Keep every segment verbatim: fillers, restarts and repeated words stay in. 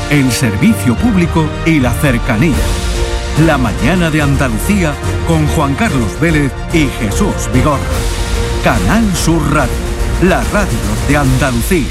el servicio público y la cercanía. La mañana de Andalucía con Juan Carlos Vélez y Jesús Vigorra. Canal Sur Radio, la radio de Andalucía.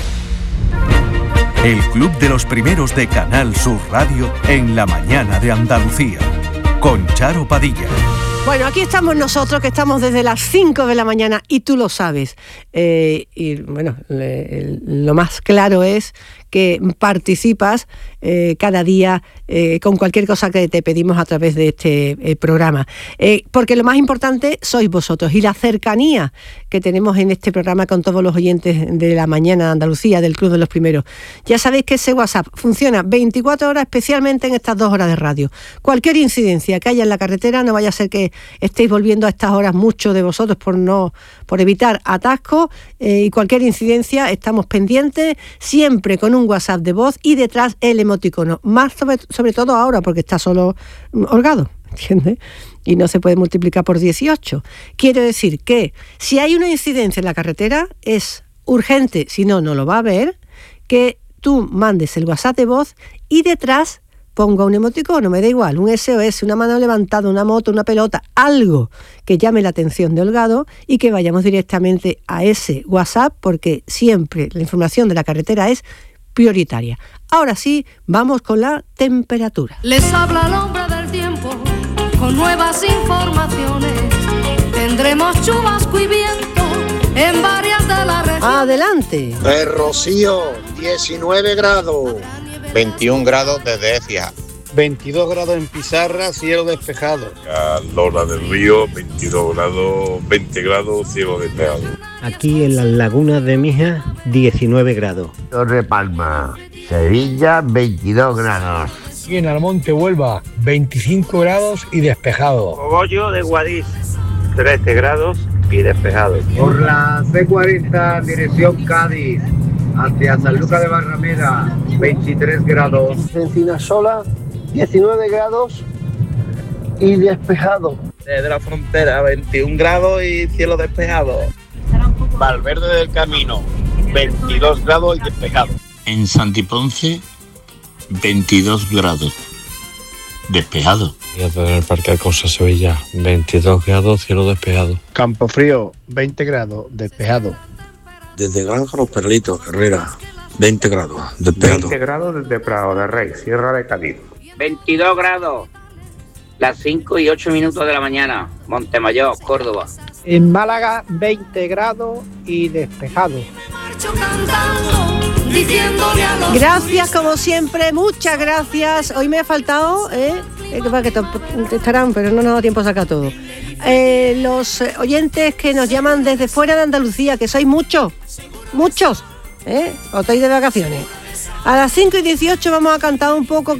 El club de los primeros de Canal Sur Radio en la mañana de Andalucía. Con Charo Padilla. Bueno, aquí estamos nosotros, que estamos desde las cinco de la mañana y tú lo sabes. Eh, y bueno, le, lo más claro es que participas eh, cada día eh, con cualquier cosa que te pedimos a través de este eh, programa. Eh, porque lo más importante sois vosotros y la cercanía que tenemos en este programa con todos los oyentes de la mañana de Andalucía, del Club de los Primeros. Ya sabéis que ese WhatsApp funciona veinticuatro horas, especialmente en estas dos horas de radio. Cualquier incidencia que haya en la carretera, no vaya a ser que estéis volviendo a estas horas muchos de vosotros por no por evitar atascos, eh, y cualquier incidencia estamos pendientes, siempre con un WhatsApp de voz y detrás el emoticono, más sobre, sobre todo ahora porque está solo holgado, ¿entiendes? Y no se puede multiplicar por dieciocho. Quiero decir que si hay una incidencia en la carretera es urgente, si no, no lo va a ver, que tú mandes el WhatsApp de voz y detrás ponga un emoticono, me da igual, un S O S, una mano levantada, una moto, una pelota, algo que llame la atención de Holgado y que vayamos directamente a ese WhatsApp, porque siempre la información de la carretera es prioritaria. Ahora sí, vamos con la temperatura. Les habla el hombre del tiempo con nuevas informaciones. Tendremos chubasco y viento en varias de las regiones. Adelante. De Rocío, diecinueve grados. veintiún grados desde Écija. veintidós grados en Pizarra, cielo despejado. A Lola del Río, veintidós grados, veinte grados, cielo despejado. Aquí en las lagunas de Mija, diecinueve grados. Torre Palma, Sevilla, veintidós grados. Aquí en Almonte, Huelva, veinticinco grados y despejado. Cogollo de Guadix, trece grados y despejado. Por la C cuarenta, dirección Cádiz, hacia San Lucas de Barrameda, veintitrés grados. Encinasola, diecinueve grados y despejado. Desde la frontera, veintiún grados y cielo despejado. Valverde del Camino, veintidós grados y despejado. En Santiponce, veintidós grados, despejado. Y en el Parque Alcosa, Sevilla, veintidós grados, cielo despejado. Campofrío, veinte grados, despejado. Desde Granja Los Perlitos, Herrera, veinte grados, despejado. veinte grados desde Prado de Rey, Sierra de Cádiz. veintidós grados, las cinco y ocho minutos de la mañana, Montemayor, Córdoba. En Málaga, veinte grados y despejado. Gracias, como siempre, muchas gracias. Hoy me ha faltado, ¿eh? que te estarán, pero no nos da tiempo a sacar todo. Eh, los oyentes que nos llaman desde fuera de Andalucía, que sois muchos, muchos, ¿eh? O estáis de vacaciones. A las cinco y dieciocho vamos a cantar un poco.